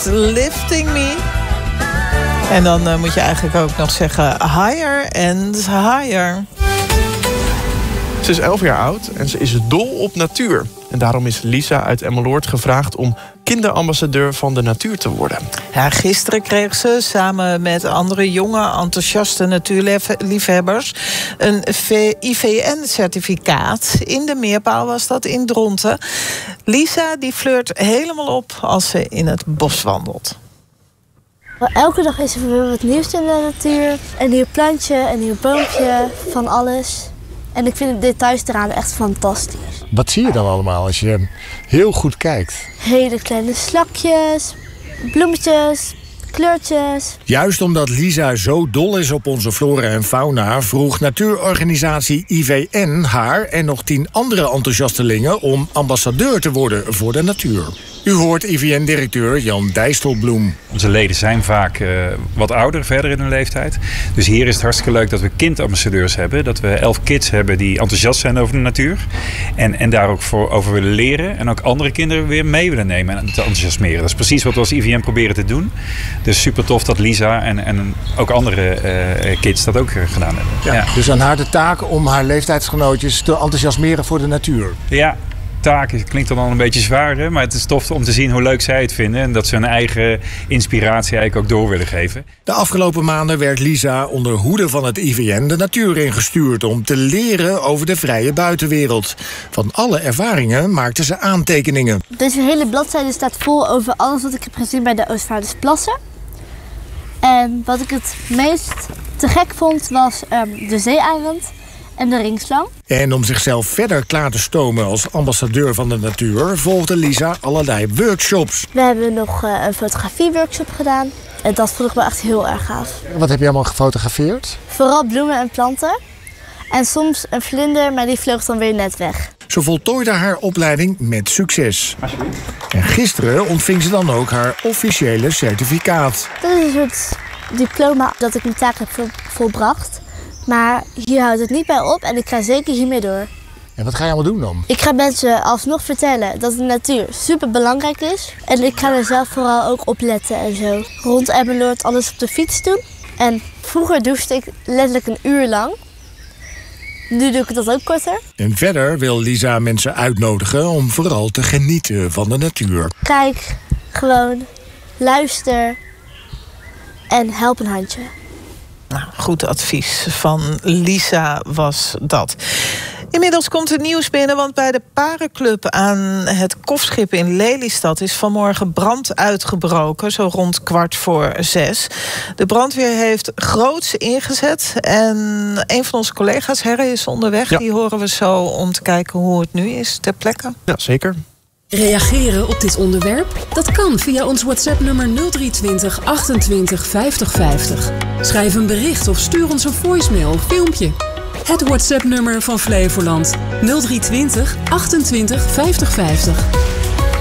Lifting Me. En dan moet je eigenlijk ook nog zeggen higher and higher. Ze is 11 jaar oud en ze is dol op natuur. En daarom is Lisa uit Emmeloord gevraagd om kinderambassadeur van de natuur te worden. Ja, gisteren kreeg ze samen met andere jonge, enthousiaste natuurliefhebbers een IVN-certificaat. In de Meerpaal was dat in Dronten. Lisa die flirt helemaal op als ze in het bos wandelt. Elke dag is er weer wat nieuws in de natuur. Een nieuw plantje, een nieuw boompje, van alles. En ik vind de details eraan echt fantastisch. Wat zie je dan allemaal als je heel goed kijkt? Hele kleine slakjes, bloemetjes, kleurtjes. Juist omdat Lisa zo dol is op onze flora en fauna, vroeg natuurorganisatie IVN haar en nog 10 andere enthousiastelingen om ambassadeur te worden voor de natuur. U hoort IVN-directeur Jan Dijsselbloem. Onze leden zijn vaak wat ouder, verder in hun leeftijd. Dus hier is het hartstikke leuk dat we kindambassadeurs hebben. Dat we 11 kids hebben die enthousiast zijn over de natuur. En daar ook over willen leren. En ook andere kinderen weer mee willen nemen en te enthousiasmeren. Dat is precies wat we als IVN proberen te doen. Dus super tof dat Lisa en ook andere kids dat ook gedaan hebben. Ja. Dus aan haar de taak om haar leeftijdsgenootjes te enthousiasmeren voor de natuur. Ja. Taak klinkt dan al een beetje zwaar, hè? Maar het is tof om te zien hoe leuk zij het vinden en dat ze hun eigen inspiratie eigenlijk ook door willen geven. De afgelopen maanden werd Lisa onder hoede van het IVN de natuur ingestuurd om te leren over de vrije buitenwereld. Van alle ervaringen maakte ze aantekeningen. Deze hele bladzijde staat vol over alles wat ik heb gezien bij de Oostvaardersplassen. En wat ik het meest te gek vond was de zeearend en de ringslang. En om zichzelf verder klaar te stomen als ambassadeur van de natuur volgde Lisa allerlei workshops. We hebben nog een fotografieworkshop gedaan. En dat vond ik wel echt heel erg gaaf. Wat heb je allemaal gefotografeerd? Vooral bloemen en planten. En soms een vlinder, maar die vloog dan weer net weg. Ze voltooide haar opleiding met succes. En gisteren ontving ze dan ook haar officiële certificaat. Dat is een soort diploma dat ik mijn taak heb volbracht. Maar hier houdt het niet bij op en ik ga zeker hiermee door. En wat ga je allemaal doen dan? Ik ga mensen alsnog vertellen dat de natuur super belangrijk is. En ik ga er zelf vooral ook op letten en zo. Rond Emmeloord alles op de fiets doen. En vroeger douchte ik letterlijk een uur lang. Nu doe ik dat ook korter. En verder wil Lisa mensen uitnodigen om vooral te genieten van de natuur. Kijk, gewoon, luister en help een handje. Nou, goed advies van Lisa was dat. Inmiddels komt het nieuws binnen, want bij de Parenclub aan het Kofschip in Lelystad is vanmorgen brand uitgebroken, zo rond 5:15. De brandweer heeft groots ingezet en een van onze collega's, Herre, is onderweg. Ja. Die horen we zo om te kijken hoe het nu is ter plekke. Ja, zeker. Reageren op dit onderwerp? Dat kan via ons WhatsApp-nummer 0320 28 50 50. Schrijf een bericht of stuur ons een voicemail of filmpje. Het WhatsApp-nummer van Flevoland 0320 28 50 50.